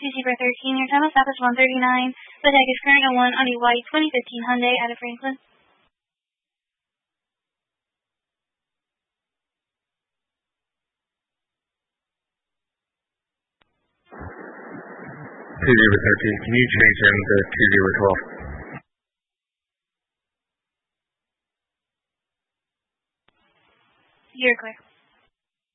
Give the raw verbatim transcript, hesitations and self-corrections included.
two zero one three. Your time of stop is one thirty-nine. The tag is current on one on a white twenty fifteen Hyundai out of Franklin. two zero one three, can you change him to two zero one two? You're clear.